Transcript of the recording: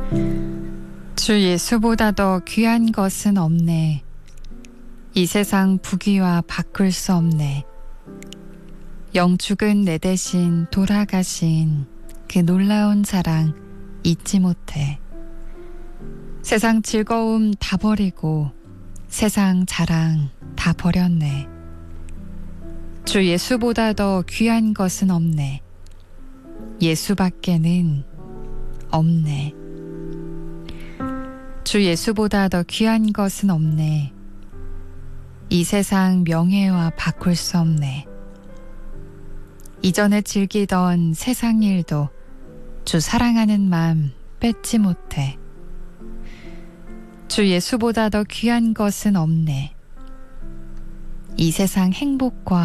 주 예수보다 더 귀한 것은 없네. 이 세상 부귀와 바꿀 수 없네. 영축은 내 대신 돌아가신 그 놀라운 사랑 잊지 못해. 세상 즐거움 다 버리고 세상 자랑 다 버렸네. 주 예수보다 더 귀한 것은 없네. 예수밖에는 없네. 주 예수보다 더 귀한 것은 없네. 이 세상 명예와 바꿀 수 없네. 이전에 즐기던 세상 일도 주 사랑하는 마음 뺏지 못해. 주 예수보다 더 귀한 것은 없네. 이 세상 행복과